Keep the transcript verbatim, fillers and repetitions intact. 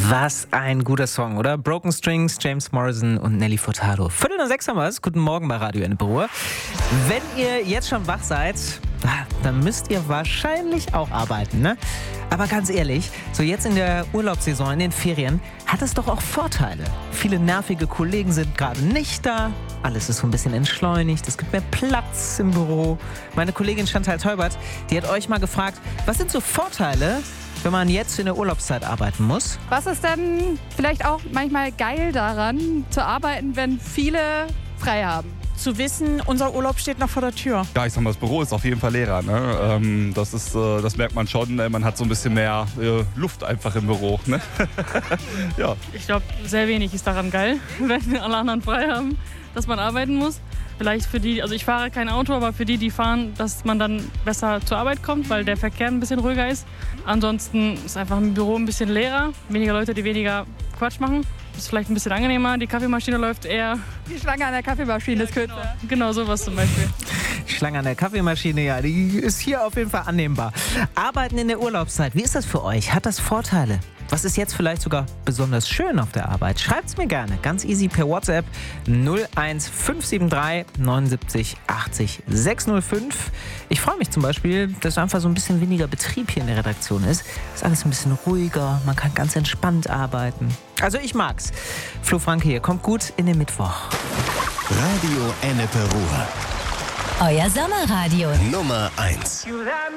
Was ein guter Song, oder? Broken Strings, James Morrison und Nelly Furtado. Viertel nach sechs haben wir es. Guten Morgen bei Radio Enneperuhr. Wenn ihr jetzt schon wach seid, dann müsst ihr wahrscheinlich auch arbeiten, ne? Aber ganz ehrlich, so jetzt in der Urlaubssaison, in den Ferien, hat es doch auch Vorteile. Viele nervige Kollegen sind gerade nicht da. Alles ist so ein bisschen entschleunigt. Es gibt mehr Platz im Büro. Meine Kollegin Chantal Teubert, die hat euch mal gefragt, was sind so Vorteile, wenn man jetzt in der Urlaubszeit arbeiten muss? Was ist denn vielleicht auch manchmal geil daran, zu arbeiten, wenn viele frei haben? Zu wissen, unser Urlaub steht noch vor der Tür. Ja, ich sag mal, das Büro ist auf jeden Fall leerer. Ne? Ähm, das, ist, äh, das merkt man schon. Äh, man hat so ein bisschen mehr äh, Luft einfach im Büro. Ne? Ja. Ich glaube, sehr wenig ist daran geil, wenn alle anderen frei haben, dass man arbeiten muss. Vielleicht für die, also ich fahre kein Auto, aber für die, die fahren, dass man dann besser zur Arbeit kommt, weil der Verkehr ein bisschen ruhiger ist. Ansonsten ist einfach im Büro ein bisschen leerer, weniger Leute, die weniger Quatsch machen. Ist vielleicht ein bisschen angenehmer, die Kaffeemaschine läuft eher. Die Schlange an der Kaffeemaschine Ja, ist kürzer. Genau, genau sowas zum Beispiel. Die Schlange an der Kaffeemaschine, ja, die ist hier auf jeden Fall annehmbar. Arbeiten in der Urlaubszeit, wie ist das für euch? Hat das Vorteile? Was ist jetzt vielleicht sogar besonders schön auf der Arbeit? Schreibt's mir gerne, ganz easy per WhatsApp null eins fünf sieben drei neunundsiebzig achtzig sechshundertfünf. Ich freue mich zum Beispiel, dass einfach so ein bisschen weniger Betrieb hier in der Redaktion ist. Ist alles ein bisschen ruhiger, man kann ganz entspannt arbeiten. Also ich mag's. Flo Franke hier, kommt gut in den Mittwoch. Radio Enneperuhr. Euer Sommerradio. Nummer eins.